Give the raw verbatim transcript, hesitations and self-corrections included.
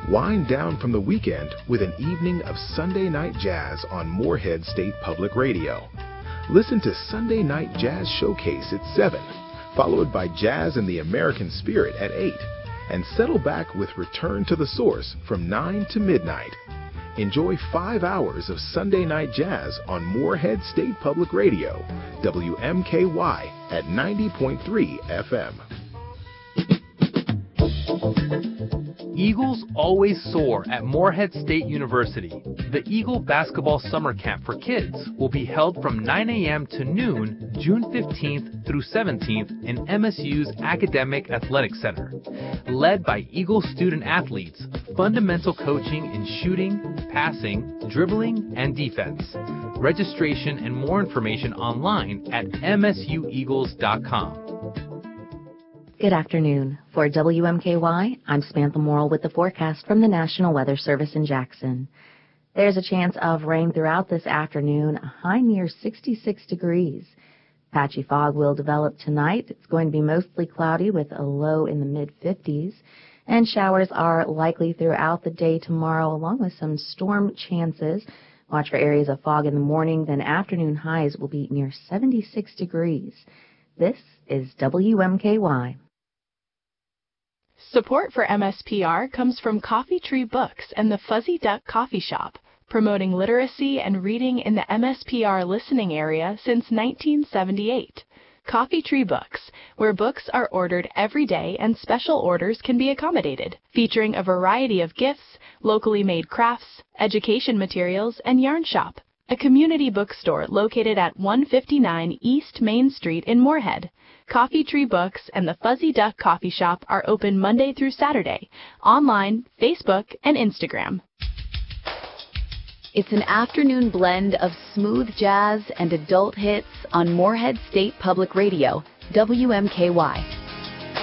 Wind down from the weekend with an evening of Sunday Night Jazz on Morehead State Public Radio. Listen to Sunday Night Jazz Showcase at seven, followed by Jazz and the American Spirit at eight, and settle back with Return to the Source from nine to midnight. Enjoy five hours of Sunday Night Jazz on Morehead State Public Radio, W M K Y at ninety point three F M. Eagles always soar at Morehead State University. The Eagle Basketball Summer Camp for Kids will be held from nine a.m. to noon, June fifteenth through seventeenth in M S U's Academic Athletic Center. Led by Eagle student athletes, fundamental coaching in shooting, passing, dribbling, and defense. Registration and more information online at M S U eagles dot com. Good afternoon. For W M K Y, I'm Samantha Morrill with the forecast from the National Weather Service in Jackson. There's a chance of rain throughout this afternoon, a high near sixty-six degrees. Patchy fog will develop tonight. It's going to be mostly cloudy with a low in the mid-fifties, and showers are likely throughout the day tomorrow, along with some storm chances. Watch for areas of fog in the morning, then afternoon highs will be near seventy-six degrees. This is W M K Y. Support for M S P R comes from Coffee Tree Books and the Fuzzy Duck Coffee Shop, promoting literacy and reading in the M S P R listening area since nineteen seventy-eight. Coffee Tree Books, where books are ordered every day and special orders can be accommodated, featuring a variety of gifts, locally made crafts, education materials, and yarn shop. A community bookstore located at one fifty-nine East Main Street in Morehead. Coffee Tree Books and the Fuzzy Duck Coffee Shop are open Monday through Saturday, online, Facebook, and Instagram. It's an afternoon blend of smooth jazz and adult hits on Morehead State Public Radio, W M K Y.